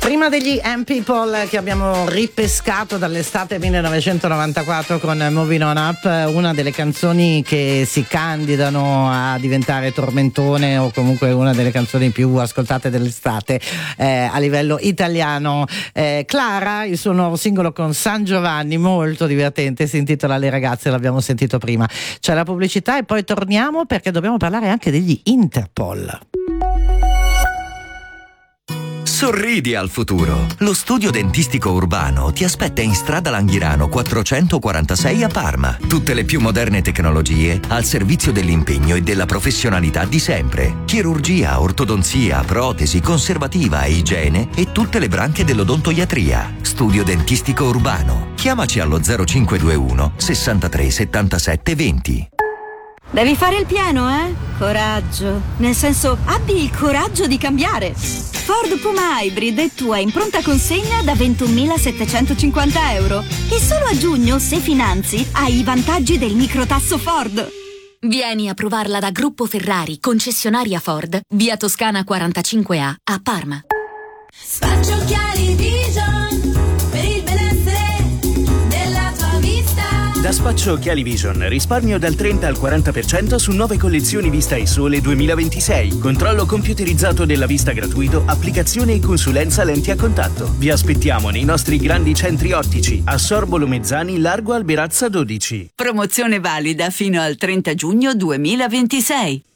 Prima degli M-People che abbiamo ripescato dall'estate 1994 con Moving On Up, una delle canzoni che si candidano a diventare tormentone o comunque una delle canzoni più ascoltate dell'estate a livello italiano. Clara, il suo nuovo singolo con San Giovanni, molto divertente, si intitola Le ragazze, l'abbiamo sentito prima. C'è la pubblicità e poi torniamo perché dobbiamo parlare anche degli Interpol. Sorridi al futuro. Lo studio dentistico urbano ti aspetta in strada Langhirano 446 a Parma. Tutte le più moderne tecnologie al servizio dell'impegno e della professionalità di sempre. Chirurgia, ortodonzia, protesi, conservativa, igiene e tutte le branche dell'odontoiatria. Studio dentistico urbano. Chiamaci allo 0521 63 77 20. Devi fare il pieno, eh? Coraggio. Nel senso, abbi il coraggio di cambiare. Ford Puma Hybrid è tua in pronta consegna da 21.750 euro. E solo a giugno, se finanzi, hai i vantaggi del microtasso Ford. Vieni a provarla da Gruppo Ferrari, concessionaria Ford, via Toscana 45A, a Parma. Spaccio Occhiali Vision per il benessere della tua vista. Da Spaccio Occhiali Vision risparmio dal 30 al 40% su 9 collezioni Vista e Sole 2026. Controllo computerizzato della vista gratuito, applicazione e consulenza lenti a contatto. Vi aspettiamo nei nostri grandi centri ottici a Sorbolo Mezzani, Largo Alberazza 12. Promozione valida fino al 30 giugno 2026.